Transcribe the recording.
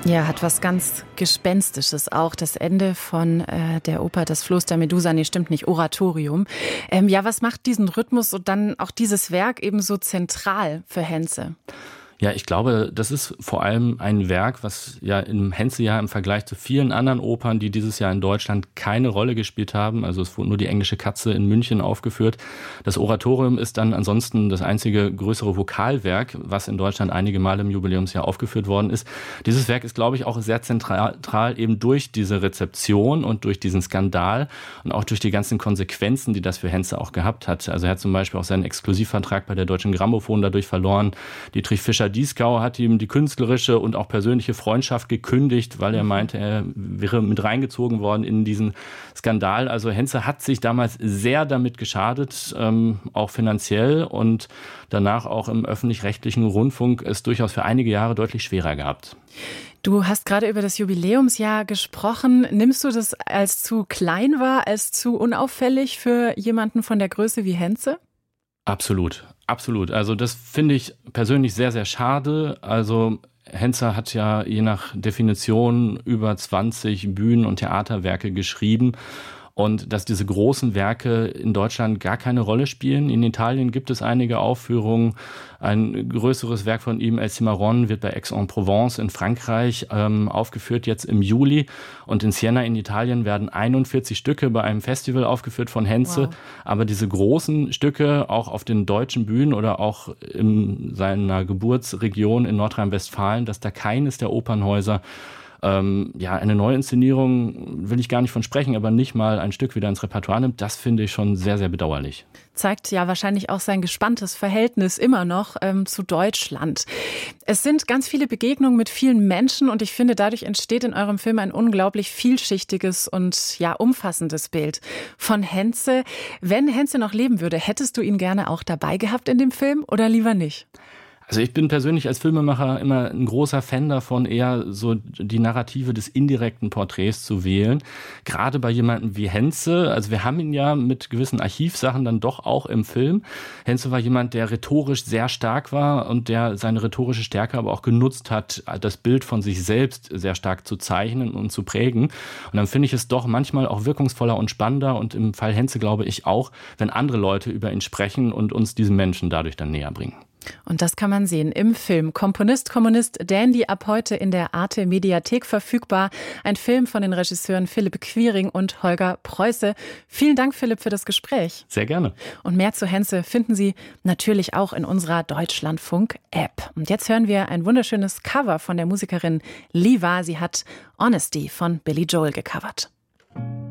Ja, hat was ganz Gespenstisches auch. Das Ende von der Oper Das Floß der Medusa, nee, stimmt nicht, Oratorium. Ja, was macht diesen Rhythmus und dann auch dieses Werk eben so zentral für Henze? Ja, ich glaube, das ist vor allem ein Werk, was ja im Henze-Jahr im Vergleich zu vielen anderen Opern, die dieses Jahr in Deutschland keine Rolle gespielt haben, also es wurde nur die Englische Katze in München aufgeführt. Das Oratorium ist dann ansonsten das einzige größere Vokalwerk, was in Deutschland einige Male im Jubiläumsjahr aufgeführt worden ist. Dieses Werk ist, glaube ich, auch sehr zentral eben durch diese Rezeption und durch diesen Skandal und auch durch die ganzen Konsequenzen, die das für Henze auch gehabt hat. Also er hat zum Beispiel auch seinen Exklusivvertrag bei der Deutschen Grammophon dadurch verloren. Dietrich Fischer-Dieskau hat ihm die künstlerische und auch persönliche Freundschaft gekündigt, weil er meinte, er wäre mit reingezogen worden in diesen Skandal. Also Henze hat sich damals sehr damit geschadet, auch finanziell, und danach auch im öffentlich-rechtlichen Rundfunk es durchaus für einige Jahre deutlich schwerer gehabt. Du hast gerade über das Jubiläumsjahr gesprochen. Nimmst du das als zu klein wahr, als zu unauffällig für jemanden von der Größe wie Henze? Absolut. Absolut. Also das finde ich persönlich sehr, sehr schade. Also Henze hat ja je nach Definition über 20 Bühnen- und Theaterwerke geschrieben. Und dass diese großen Werke in Deutschland gar keine Rolle spielen. In Italien gibt es einige Aufführungen. Ein größeres Werk von ihm, El Cimarron, wird bei Aix-en-Provence in Frankreich aufgeführt, jetzt im Juli. Und in Siena in Italien werden 41 Stücke bei einem Festival aufgeführt von Henze. Wow. Aber diese großen Stücke, auch auf den deutschen Bühnen oder auch in seiner Geburtsregion in Nordrhein-Westfalen, dass da keines der Opernhäuser eine Neuinszenierung, will ich gar nicht von sprechen, aber nicht mal ein Stück wieder ins Repertoire nimmt, das finde ich schon sehr, sehr bedauerlich. Zeigt ja wahrscheinlich auch sein gespanntes Verhältnis immer noch zu Deutschland. Es sind ganz viele Begegnungen mit vielen Menschen und ich finde, dadurch entsteht in eurem Film ein unglaublich vielschichtiges und ja umfassendes Bild von Henze. Wenn Henze noch leben würde, hättest du ihn gerne auch dabei gehabt in dem Film oder lieber nicht? Also ich bin persönlich als Filmemacher immer ein großer Fan davon, eher so die Narrative des indirekten Porträts zu wählen. Gerade bei jemandem wie Henze, also wir haben ihn ja mit gewissen Archivsachen dann doch auch im Film. Henze war jemand, der rhetorisch sehr stark war und der seine rhetorische Stärke aber auch genutzt hat, das Bild von sich selbst sehr stark zu zeichnen und zu prägen. Und dann finde ich es doch manchmal auch wirkungsvoller und spannender und im Fall Henze glaube ich auch, wenn andere Leute über ihn sprechen und uns diesen Menschen dadurch dann näher bringen. Und das kann man sehen im Film Komponist, Kommunist, Dandy, ab heute in der Arte Mediathek verfügbar. Ein Film von den Regisseuren Philipp Quiring und Holger Preuße. Vielen Dank, Philipp, für das Gespräch. Sehr gerne. Und mehr zu Henze finden Sie natürlich auch in unserer Deutschlandfunk-App. Und jetzt hören wir ein wunderschönes Cover von der Musikerin Liva. Sie hat Honesty von Billy Joel gecovert.